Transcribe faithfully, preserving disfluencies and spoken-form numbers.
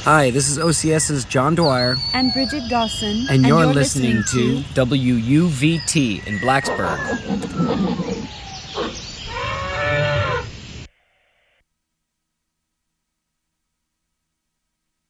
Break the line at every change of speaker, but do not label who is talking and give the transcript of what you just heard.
Hi, this is OCS's John Dwyer.
And Bridget Dawson.
And, and you're, you're listening, listening to W U V T in Blacksburg.